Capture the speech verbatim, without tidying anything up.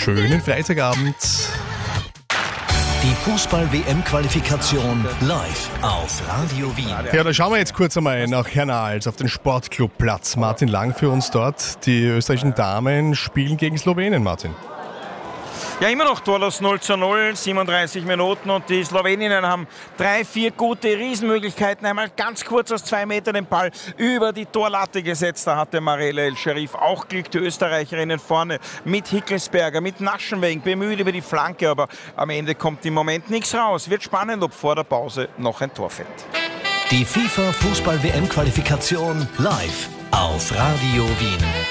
Schönen Freitagabend. Die Fußball-W M-Qualifikation live auf Radio Wien. Ja, da schauen wir jetzt kurz einmal nach Hernals auf den Sportclubplatz. Martin Lang für uns dort. Die österreichischen Damen spielen gegen Slowenien, Martin. Ja, immer noch torlos null zu null, siebenunddreißig Minuten und die Sloweninnen haben drei, vier gute Riesenmöglichkeiten. Einmal ganz kurz aus zwei Metern den Ball über die Torlatte gesetzt. Da hatte Marela El-Sherif auch Glück. Die Österreicherinnen vorne mit Hickelsberger, mit Naschenweng bemüht über die Flanke. Aber am Ende kommt im Moment nichts raus. Wird spannend, ob vor der Pause noch ein Tor fällt. Die FIFA Fußball-W M-Qualifikation live auf Radio Wien.